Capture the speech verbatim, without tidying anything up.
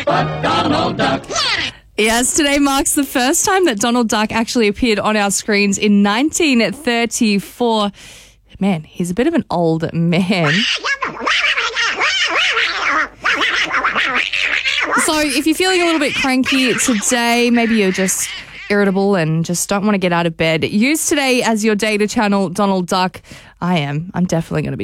But Donald Duck. Yes, today marks the first time that Donald Duck actually appeared on our screens in nineteen thirty-four. Man, he's a bit of an old man. So if you're feeling a little bit cranky today, maybe you're just irritable and just don't want to get out of bed, use today as your day to channel Donald Duck. I am. I'm definitely going to be